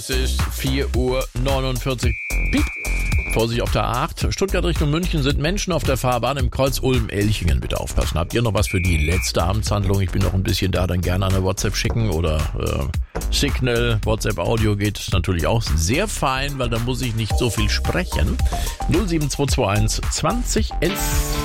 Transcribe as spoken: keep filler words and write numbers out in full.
Es ist vier Uhr neunundvierzig. Piep. Vorsicht auf der A acht. Stuttgart Richtung München sind Menschen auf der Fahrbahn im Kreuz Ulm-Elchingen. Bitte aufpassen. Habt ihr noch was für die letzte Abendshandlung? Ich bin noch ein bisschen da, dann gerne eine WhatsApp schicken oder äh, Signal, WhatsApp-Audio geht natürlich auch sehr fein, weil da muss ich nicht so viel sprechen. null sieben zwei zwei eins zwanzig elf